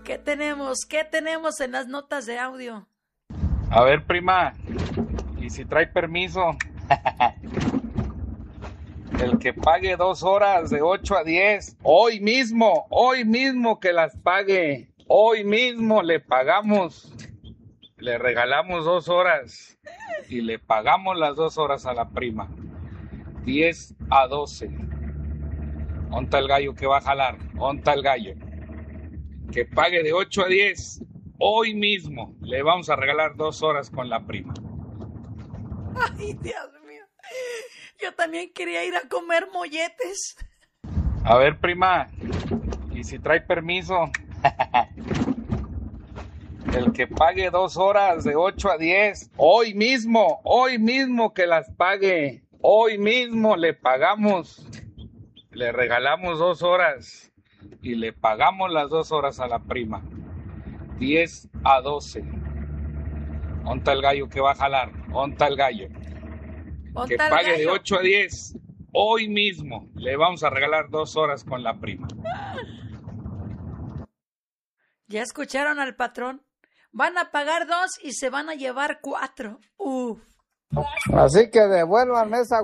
¿Qué tenemos? ¿Qué tenemos en las notas de audio? A ver, prima, y si trae permiso, el que pague 2 horas de 8 a 10, hoy mismo que las pague, hoy mismo le pagamos, le regalamos 2 horas y le pagamos las 2 horas a la prima, 10 a 12. ¿Onta el gallo que va a jalar? ¿Onta el gallo? Que pague de 8 a 10, hoy mismo le vamos a regalar 2 horas con la prima. Ay, Dios mío. Yo también quería ir a comer molletes. A ver, prima, y si trae permiso, el que pague 2 horas de 8 a 10, hoy mismo que las pague, hoy mismo le pagamos, le regalamos 2 horas y le pagamos las 2 horas a la prima, 10 a 12. ¿Onta el gallo que va a jalar? ¿Onta el gallo? Que pague de 8 a 10, hoy mismo le vamos a regalar 2 horas con la prima. ¿Ya escucharon al patrón? Van a pagar 2 y se van a llevar 4. Uf. Así que devuelvan esa